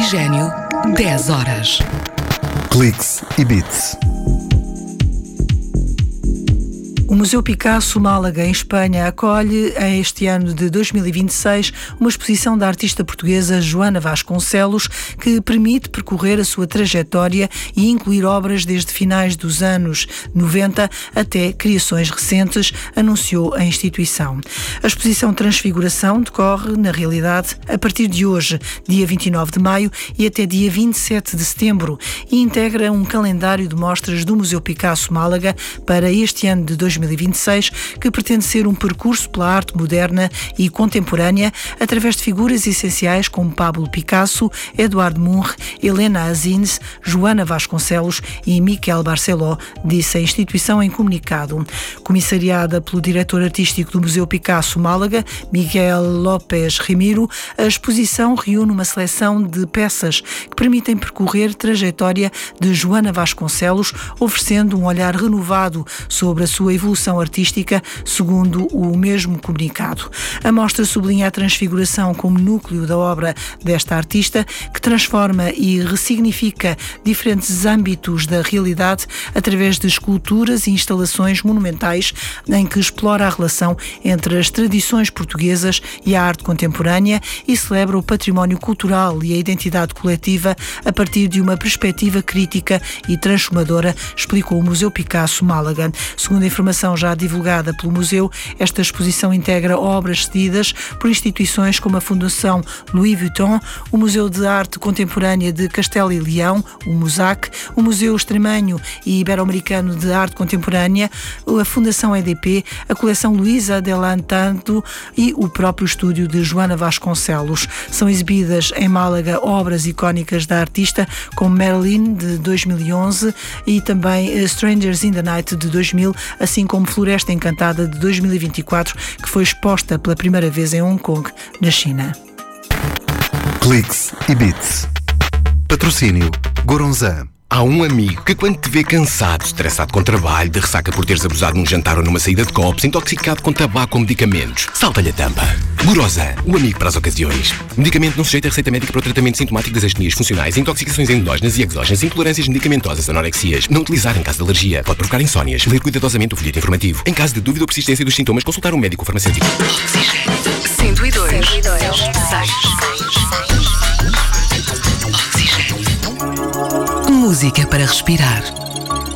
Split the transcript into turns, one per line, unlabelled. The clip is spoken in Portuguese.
Oxigênio, 10 horas.
Cliques e Bits.
O Museu Picasso Málaga, em Espanha, acolhe, este ano de 2026, uma exposição da artista portuguesa Joana Vasconcelos, que permite percorrer a sua trajetória e incluir obras desde finais dos anos 90 até criações recentes, anunciou a instituição. A exposição Transfiguração decorre, na realidade, a partir de hoje, dia 29 de maio, e até dia 27 de setembro, e integra um calendário de mostras do Museu Picasso Málaga para este ano de 2026, que pretende ser um percurso pela arte moderna e contemporânea através de figuras essenciais como Pablo Picasso, Eduardo Munch, Helena Asins, Joana Vasconcelos e Miquel Barceló, disse a instituição em comunicado. Comissariada pelo diretor artístico do Museu Picasso Málaga, Miguel López Remiro, a exposição reúne uma seleção de peças que permitem percorrer a trajetória de Joana Vasconcelos, oferecendo um olhar renovado sobre a sua evolução artística, segundo o mesmo comunicado. A mostra sublinha a transfiguração como núcleo da obra desta artista, que transforma e ressignifica diferentes âmbitos da realidade através de esculturas e instalações monumentais em que explora a relação entre as tradições portuguesas e a arte contemporânea e celebra o património cultural e a identidade coletiva a partir de uma perspectiva crítica e transformadora, explicou o Museu Picasso Málaga. Segundo a informação já divulgada pelo museu, esta exposição integra obras cedidas por instituições como a Fundação Louis Vuitton, o Museu de Arte Contemporânea de Castelo e Leão, o MUSAC, o Museu Extremanho e Ibero-Americano de Arte Contemporânea, a Fundação EDP, a coleção Luísa Adelantado e o próprio estúdio de Joana Vasconcelos. São exibidas em Málaga obras icónicas da artista, como Marilyn, de 2011, e também Strangers in the Night, de 2000, assim como Floresta Encantada, de 2024, que foi exposta pela primeira vez em Hong Kong, na China.
Cliques e Bits. Patrocínio Goronzan.
Há um amigo que, quando te vê cansado, estressado com trabalho, de ressaca por teres abusado num jantar ou numa saída de copos, intoxicado com tabaco ou medicamentos, salta-lhe a tampa. Goronzan, o amigo para as ocasiões. Medicamento não sujeito a receita médica para o tratamento sintomático das astenias funcionais, intoxicações endógenas e exógenas, intolerâncias medicamentosas, anorexias. Não utilizar em caso de alergia. Pode provocar insónias. Ler cuidadosamente o folheto informativo. Em caso de dúvida ou persistência dos sintomas, consultar um médico ou farmacêutico.
Oxigênio 102. Música para respirar.